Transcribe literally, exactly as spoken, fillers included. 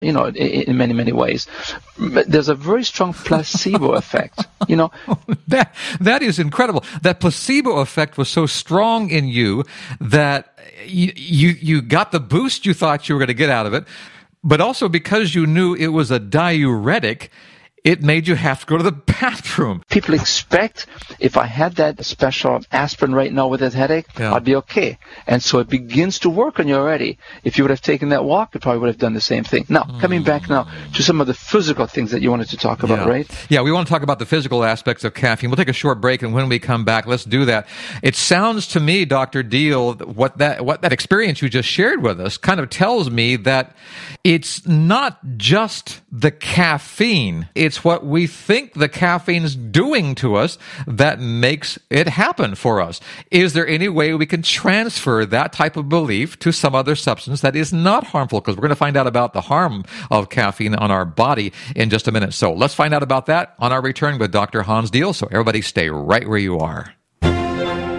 you know, in, in many, many ways. But there's a very strong placebo effect, you know. that That is incredible. That placebo effect was so strong in you that you, you, you got the boost you thought you were going to get out of it, but also because you knew it was a diuretic, it made you have to go to the bathroom. People expect if I had that special aspirin right now with that headache, yeah. I'd be okay. And so it begins to work on you already. If you would have taken that walk, you probably would have done the same thing. Now, mm. coming back now to some of the physical things that you wanted to talk about, yeah. right? Yeah, we want to talk about the physical aspects of caffeine. We'll take a short break, and when we come back, let's do that. It sounds to me, Doctor Deal, what that what that experience you just shared with us kind of tells me that it's not just the caffeine. It's what we think the caffeine's doing to us that makes it happen for us. Is there any way we can transfer that type of belief to some other substance that is not harmful? Because we're going to find out about the harm of caffeine on our body in just a minute. So let's find out about that on our return with Doctor Hans Deal. So everybody stay right where you are.